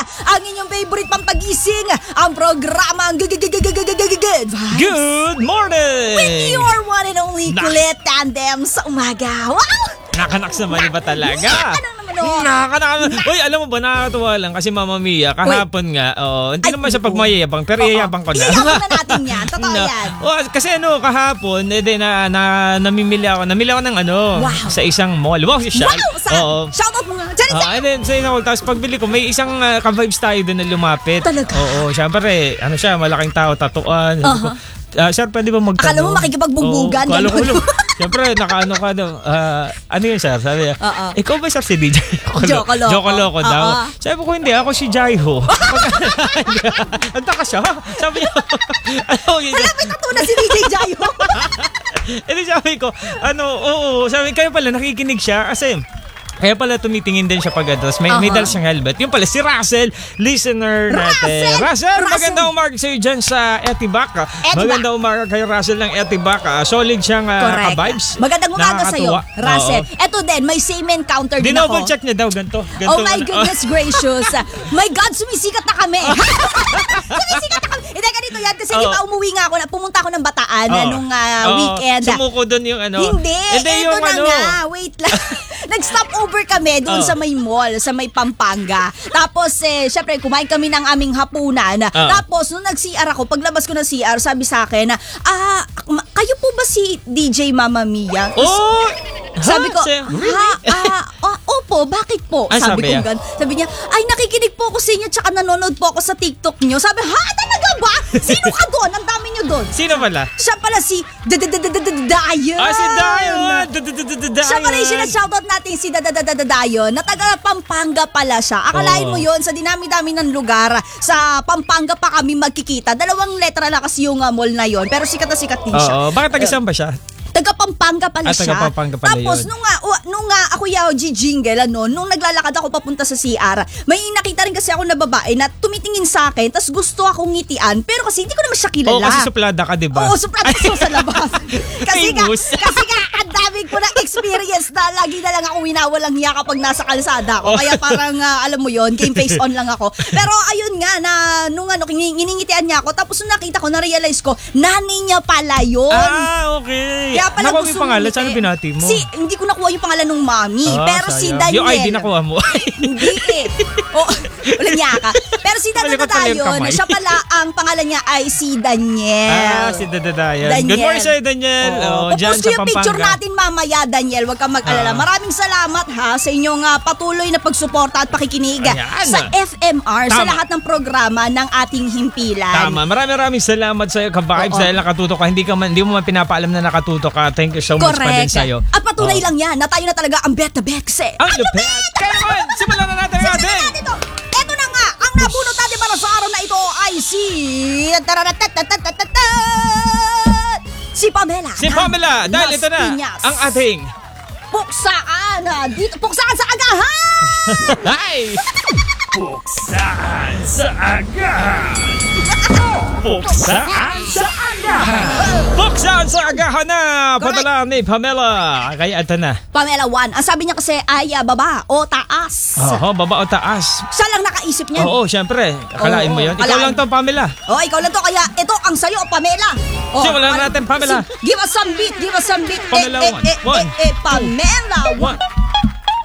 ang inyong favorite pampagising, ang programa ang Good Vibes. Good morning! With your one and only kulit tandem sa umaga. Wow! Nakanaks naman ba talaga? Ano naman o? Uy, alam mo ba, nakakatuwa lang kasi Mama Mia, kahapon nga, hindi naman siya pagmayayabang, pero iyayabang ko na. Iyayabang na natin yan, totoo yan. Kasi kahapon, namili ako ng sa isang mall. Wow, siya. Wow, saan? Shoutout mo nga. And then, sa isang mall, tapos pagbili ko, may isang ka-vibes tayo doon na lumapit. Talaga? Oo, syempre, malaking tao, tatuan. Sir, pwede ba magtanong? Akala mo makikipagbugbugan? Kala ko. Siyempre, nakaano ka daw. Ano yun, sir? Sabi niya, ikaw ba, sir, si DJ? Jokoloko daw. Sabi ko, hindi. Ako si Jaiho. Nagtaka siya. Sabi niya, Wala, may tattoo na si DJ Jaiho. Hindi, sabi ko, sabi, kayo pala, nakikinig siya. Kasi, kaya pala tumitingin din siya pag-address. May dal siyang helmet. Yung pala, si Russell, listener natin. Russell, magandang umaga sa'yo dyan sa Etibaca. Magandang umaga kay Russell ng Etibaca. Solid siyang ka-vibes. Magandang umaga sa'yo, Russell. Eto din, may same encounter din ako. Dinoble check niya daw, ganito. Oh my goodness gracious. My God, sumisikat na kami. Sumisikat na kami. Hindi, ganito yan. Kasi di ba umuwi nga ako, pumunta ako ng Bataan nung weekend. Sumuko doon yung Hindi, eto na nga. Wait lang. Nag-stop over kami doon sa may mall, sa may Pampanga. Tapos, syempre, kumain kami ng aming hapunan. Tapos, nung nag-CR ako, paglabas ko ng CR, sabi sa akin, kayo po ba si DJ Mama Mia? Sabi ko, opo, bakit po? Sabi ko gan. Sabi niya, ay nakikinig po ako sa inyo tsaka nanonood po ako sa TikTok niyo. Sabi, talaga ba? Sino ka doon? Ang dami niyo doon. Sino pala? Siya pala si Dayon. Si Dayon. Siya pala yung sinashoutout natin si Dayon na taga Pampanga pala siya. Akalain mo yun, sa dinami-dami ng lugar, sa Pampanga pa kami magkikita. 2 letra lang kasi yung mall na yon, pero sikat na sikat din siya. Bakit taga-saan ba siya? Taga Pampanga pala siya. Taga Pampanga pala tapos yun. nung ako jingle nung naglalakad ako papunta sa CR, may nakita rin kasi ako na babae na tumitingin sa akin, tapos gusto akong ngitian, pero kasi hindi ko naman siya kilala. Kasi suplada ka, di ba? Oo, suplada ko sa labas. kasi nga, ang daming ko na experience na lagi na lang ako winawalang hiya kapag nasa kalsada ko. Kaya parang, alam mo yon, game face on lang ako. Pero ayun nga, nung iningitian niya ako, tapos nung nakita ko, na-realize ko, nanay niya pala yun. Okay. Kaya pala nakuha yung pangalan, saan binati mo? Hindi ko nakuha yung pangalan ng mami, pero si Daniel. Yung ID nakuha mo. Hindi wala niya ka. Pero si Dayon, siya pala, ang pangalan niya ay si Daniel. Si Dayon. Good morning sa'yo, Daniel. Post ko yung picture natin mamaya, Daniel. Huwag kang mag-alala. Maraming salamat sa inyong patuloy na pagsuporta at pakikinig sa FMR, sa lahat ng programa ng ating himpilan. Tama. Maraming salamat sa'yo, ka-vibes, dahil nakatuto ka. Hindi mo man pinapaalam na nakatuto ka. Thank you so much pa din sa'yo. At patunay lang yan na tayo na talaga ang bet na bekse. Ang lupet! Kaya naman, simulan na natin natin. Ito na nga, ang nabunot natin para sa araw na ito ay si Pamela. Si Pamela, dahil ito na ang ating puksaan sa agahan! Ay! Puksaan sa agahan! Puksaan sa agahan! Puksaan sa agahan na! Padala ni Pamela. Kaya ito na. Pamela 1. Ang sabi niya kasi ay baba o taas. Baba o taas. Siya lang nakaisip niyan. Oo, syempre. Akalain mo yun. Ikaw lang to, Pamela. Ikaw lang to. Kaya ito ang sayo, Pamela. Simulan natin, Pamela. Give us some beat. Pamela 1. Pamela 1.